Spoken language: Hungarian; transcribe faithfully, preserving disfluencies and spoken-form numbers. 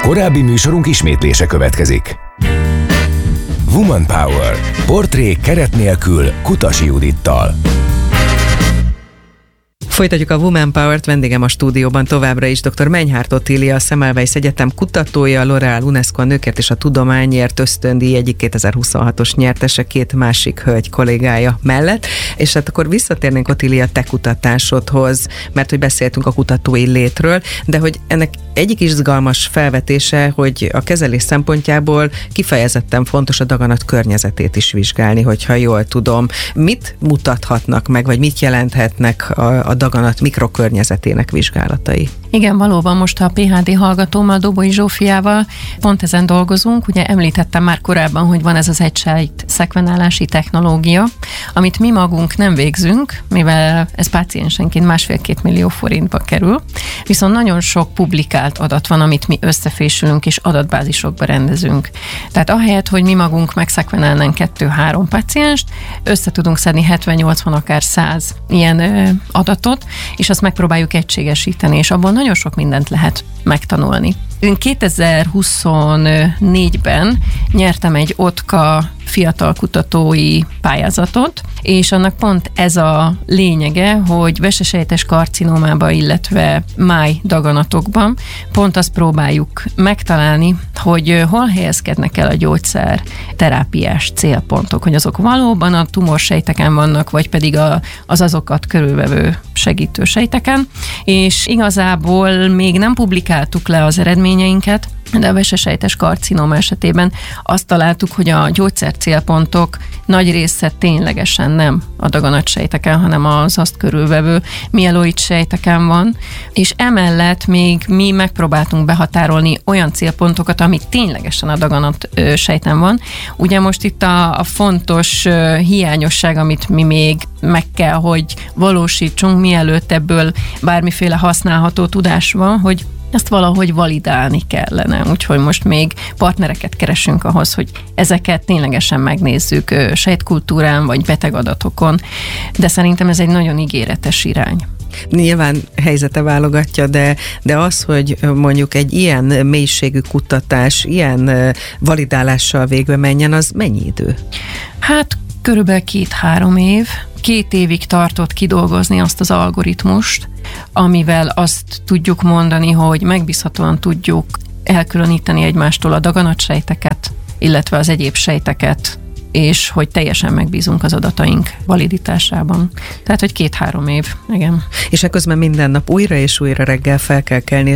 Korábbi műsorunk ismétlése következik. Woman Power. Portrék keret nélkül Kutasi Judittal. Folytatjuk a Woman Power-t, vendégem a stúdióban továbbra is dr. Menyhárt Otília, a Semmelweis Egyetem kutatója, L'Oréal UNESCO a nőkért és a tudományért ösztöndíj egyik kétezer-huszonhatos nyertese, két másik hölgy kollégája mellett. És hát akkor visszatérnénk, Otília, te kutatásodhoz, mert hogy beszéltünk a kutatói létről, de hogy ennek egyik izgalmas felvetése, hogy a kezelés szempontjából kifejezetten fontos a daganat környezetét is vizsgálni, hogyha jól tudom. Mit mutathatnak meg, vagy mit jelenthetnek a, a daganat mikrokörnyezetének vizsgálatai? Igen, valóban most a pé há dé hallgatómmal, Doboly Zsófiával pont ezen dolgozunk. Ugye említettem már korábban, hogy van ez az egysejt szekvenálási technológia, amit mi magunk nem végzünk, mivel ez páciensenként másfél-két millió forintba kerül, viszont nagyon sok publikált adat van, amit mi összefésülünk és adatbázisokba rendezünk. Tehát ahelyett, hogy mi magunk megszekvenálnánk kettő-három pácienst, össze tudunk szedni hetven-nyolcvan, akár száz ilyen ö, adatot, és azt megpróbáljuk egységesíteni, és abban nagyon sok mindent lehet megtanulni. Én kétezer-huszonnégyben nyertem egy OTKA fiatal kutatói pályázatot, és annak pont ez a lényege, hogy vesesejtes karcinómában, illetve máj daganatokban pont azt próbáljuk megtalálni, hogy hol helyezkednek el a gyógyszer terápiás célpontok, hogy azok valóban a tumorsejteken vannak, vagy pedig a, az azokat körülvevő segítő sejteken, és igazából még nem publikáltuk le az eredményeinket, de a vesesejtes karcinóma esetében azt találtuk, hogy a gyógyszer célpontok nagy része ténylegesen nem a daganatsejteken, hanem az azt körülvevő mieloid sejteken van, és emellett még mi megpróbáltunk behatárolni olyan célpontokat, ami ténylegesen a daganat sejten van. Ugye most itt a, a fontos hiányosság, amit mi még meg kell, hogy valósítsunk, mielőtt ebből bármiféle használható tudás van, hogy ezt valahogy validálni kellene, úgyhogy most még partnereket keresünk ahhoz, hogy ezeket ténylegesen megnézzük sejtkultúrán vagy betegadatokon, de szerintem ez egy nagyon ígéretes irány. Nyilván helyzete válogatja, de, de az, hogy mondjuk egy ilyen mélységű kutatás, ilyen validálással végbe menjen, az mennyi idő? Hát körülbelül két-három év. Két évig tartott kidolgozni azt az algoritmust, amivel azt tudjuk mondani, hogy megbízhatóan tudjuk elkülöníteni egymástól a daganatsejteket, illetve az egyéb sejteket, és hogy teljesen megbízunk az adataink validitásában. Tehát, hogy két-három év, igen. És ekközben minden nap újra és újra reggel fel kell kelni,